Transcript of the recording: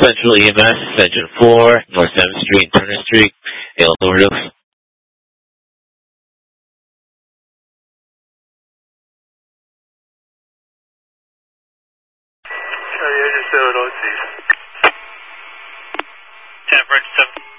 Central EMS, Engine 4, North 7th Street, Turner Street, Hale Overdose. Charlie, I just said it, 10 Bridge 7.